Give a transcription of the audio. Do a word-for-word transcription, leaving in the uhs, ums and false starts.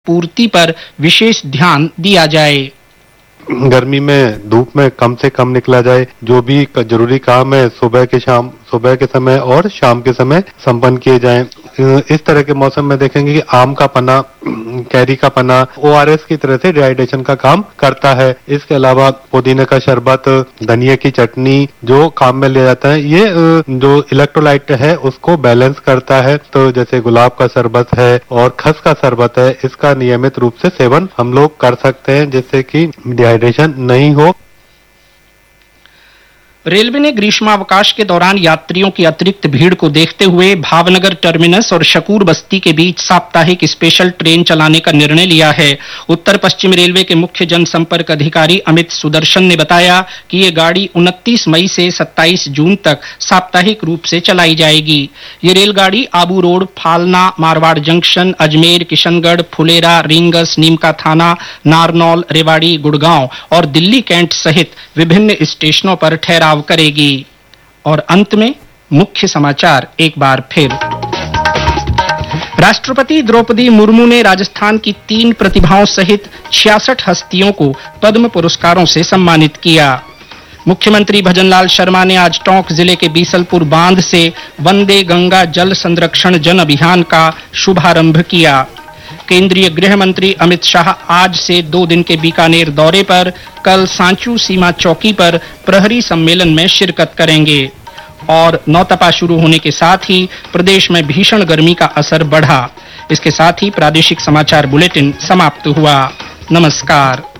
पूर्ति पर विशेष ध्यान दिया जाए। गर्मी में धूप में कम से कम निकला जाए। जो भी जरूरी काम है सुबह के शाम सुबह के समय और शाम के समय संपन्न किए जाएं। इस तरह के मौसम में देखेंगे कि आम का पन्ना, कैरी का पन्ना ओ आर एस की तरह से डिहाइड्रेशन का काम करता है। इसके अलावा पुदीने का शरबत, धनिया की चटनी जो काम में लिया जाता है, ये जो इलेक्ट्रोलाइट है उसको बैलेंस करता है। तो जैसे गुलाब का शरबत है और खस का शरबत है, इसका नियमित रूप से सेवन हम लोग कर सकते हैं जिससे कि डिहाइड्रेशन नहीं हो। रेलवे ने ग्रीष्मावकाश के दौरान यात्रियों की अतिरिक्त भीड़ को देखते हुए भावनगर टर्मिनस और शकूर बस्ती के बीच साप्ताहिक स्पेशल ट्रेन चलाने का निर्णय लिया है। उत्तर पश्चिम रेलवे के मुख्य जनसंपर्क अधिकारी अमित सुदर्शन ने बताया कि ये गाड़ी उनतीस मई से सत्ताईस जून तक साप्ताहिक रूप से चलाई जाएगी। ये रेलगाड़ी आबू रोड, फालना, मारवाड़ जंक्शन, अजमेर, किशनगढ़, फुलेरा, रींगस, नीमका थाना, नारनौल, रेवाड़ी, गुड़गांव और दिल्ली कैंट सहित विभिन्न स्टेशनों पर ठहराव करेगी। और अंत में मुख्य समाचार एक बार फिर। राष्ट्रपति द्रौपदी मुर्मू ने राजस्थान की तीन प्रतिभाओं सहित छियासठ हस्तियों को पद्म पुरस्कारों से सम्मानित किया। मुख्यमंत्री भजनलाल शर्मा ने आज टोंक जिले के बीसलपुर बांध से वंदे गंगा जल संरक्षण जन अभियान का शुभारंभ किया। केंद्रीय गृह मंत्री अमित शाह आज से दो दिन के बीकानेर दौरे पर कल सांचू सीमा चौकी पर प्रहरी सम्मेलन में शिरकत करेंगे। और नौतपा शुरू होने के साथ ही प्रदेश में भीषण गर्मी का असर बढ़ा। इसके साथ ही प्रादेशिक समाचार बुलेटिन समाप्त हुआ। नमस्कार।